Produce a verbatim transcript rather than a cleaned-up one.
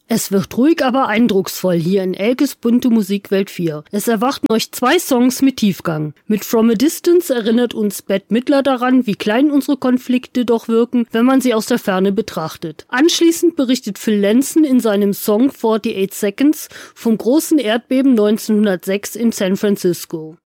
Es wird ruhig, aber eindrucksvoll hier in Elkes bunte Musikwelt vier. Es erwarten euch zwei Songs mit Tiefgang. Mit From a Distance erinnert uns Bette Midler daran, wie klein unsere Konflikte doch wirken, wenn man sie aus der Ferne betrachtet. Anschließend berichtet Phil Lenson in seinem Song forty-eight Seconds vom großen Erdbeben neunzehnhundertsechs in San Francisco.